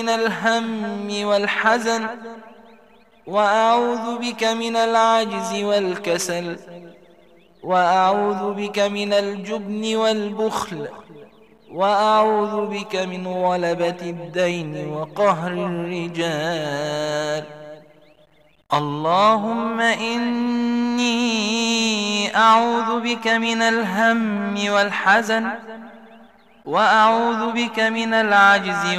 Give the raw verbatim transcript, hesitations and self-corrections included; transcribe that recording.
من الهم والحزن، وأعوذ بك من العجز والكسل، وأعوذ بك من الجبن والبخل، وأعوذ بك من غلبة الدين وقهر الرجال. اللهم إني أعوذ بك من الهم والحزن، وأعوذ بك من العجز